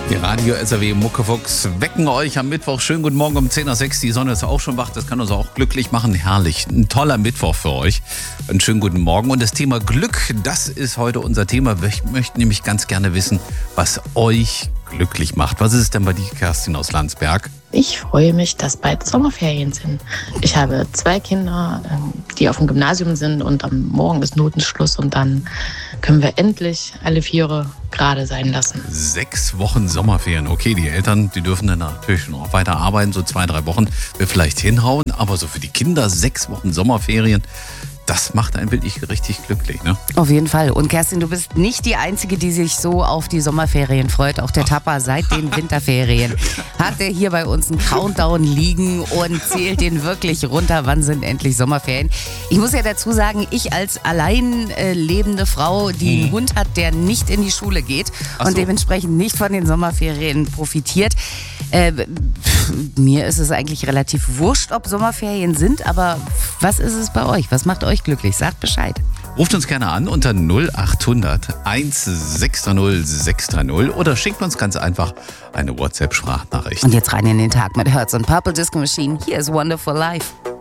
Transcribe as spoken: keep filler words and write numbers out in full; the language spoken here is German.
Die Radio-S R W Muckefuchs wecken euch am Mittwoch. Schönen guten Morgen um zehn nach sechs. Die Sonne ist auch schon wach. Das kann uns auch glücklich machen. Herrlich. Ein toller Mittwoch für euch. Einen schönen guten Morgen. Und das Thema Glück, das ist heute unser Thema. Ich möchte nämlich ganz gerne wissen, was euch glücklich macht. Was ist es denn bei dir, Kerstin aus Landsberg? Ich freue mich, dass bald Sommerferien sind. Ich habe zwei Kinder, die auf dem Gymnasium sind und am Morgen ist Notenschluss und dann können wir endlich alle Viere gerade sein lassen. Sechs Wochen Sommerferien. Okay, die Eltern, die dürfen dann natürlich noch weiter arbeiten, so zwei, drei Wochen wird vielleicht hinhauen, aber so für die Kinder sechs Wochen Sommerferien, das macht einen wirklich richtig glücklich, ne? Auf jeden Fall. Und Kerstin, du bist nicht die Einzige, die sich so auf die Sommerferien freut. Auch der Tapper seit den Winterferien hat er hier bei uns einen Countdown liegen und zählt den wirklich runter. Wann sind endlich Sommerferien? Ich muss ja dazu sagen, ich als allein äh, lebende Frau, die einen Hund hat, der nicht in die Schule geht Ach so. und dementsprechend nicht von den Sommerferien profitiert. Äh, pff, mir ist es eigentlich relativ wurscht, ob Sommerferien sind, aber was ist es bei euch? Was macht euch glücklich? Sagt Bescheid. Ruft uns gerne an unter null acht hundert sechshundertsechzig sechshundertdreißig oder schickt uns ganz einfach eine WhatsApp-Sprachnachricht. Und jetzt rein in den Tag mit Herz und Purple Disco Machine. Hier ist Wonderful Life.